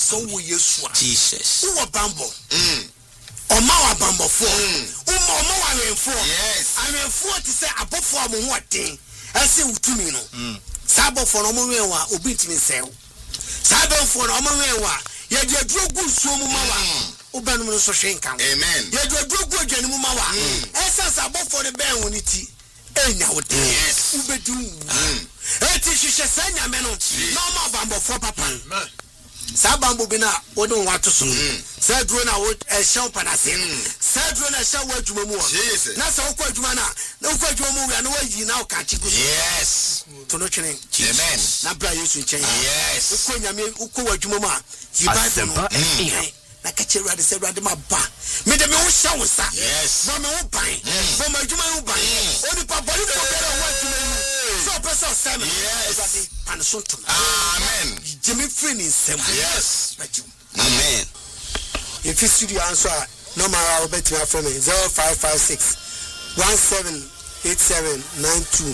so wo Yesu Jesus wo bambo Oma wa bambo fo oma wa wenfo awenfo ti say abofo mo ho aten ase utumi no sabofo no mo wenwa obi ntimi sew sabofo no mo wenwa ye de drogu suo mu mawa obanu no so hwenkan amen ye de drogu adwani mu mawa ese sabofo ne ben woni ti enya wo de ubedi eti hwehwe sanya me no na ma bambo fo papa Sabambo bina wodon wato so say dro na wo ehyan panase say dro na ehyan wa adwuma mu na say wokọ adwuma na wokọ adwuma mu ya na wayi na ka chigu yes to no twene amen na bra Yesu nchen yes wokọ nyame wokọ adwuma mu a yi Bible na ka che rade say rade ma ba me de me wo hya wo sa yes ba me wo ban ba ma adwuma wo ban oni pa bori ko bere wo adwuma mu so person say me rade pan so to amen Jimmy Free Sem. Yes. Amen. If you see the answer, no matter how better my friend 0556 178792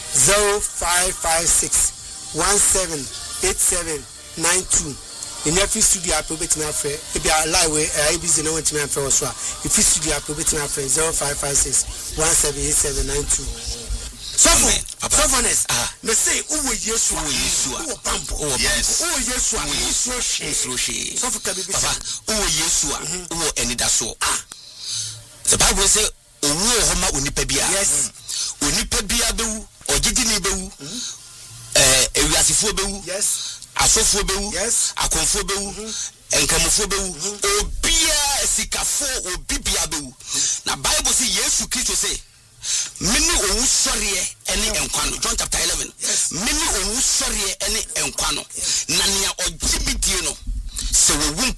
0556 178792. In every studio, I probate my friend. If you are live, I be no one to my friend. If you studio, I probate my friend 0556 178792. Softness. Me say, oh Yesu, oh bambo, oh yes, oh Yesu, oh she. Soft can be Papa, oh Yesu, oh enidaso. The Bible say, oh homa unipebia. Yes. Unipebia bewu, ojidini bewu. Ewiasifo bewu. Yes. Asofo bewu. Yes. Akonfo bewu. Enkamofo bewu. Obia esikafo obibia bewu. Na Bible say Yesu Kristo say Mini owu soriye ene enkwano John chapter 11 Mini owu soriye ene enkwano na nia ojibidie no se wo